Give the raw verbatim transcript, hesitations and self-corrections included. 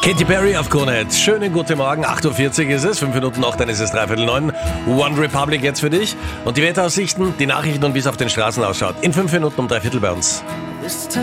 Katy Perry auf Krone. Schönen guten Morgen, acht Uhr vierzig ist es, fünf Minuten noch, dann ist es dreiviertel neun. One Republic jetzt für dich. Und die Wetteraussichten, die Nachrichten und wie es auf den Straßen ausschaut. In fünf Minuten um dreiviertel bei uns.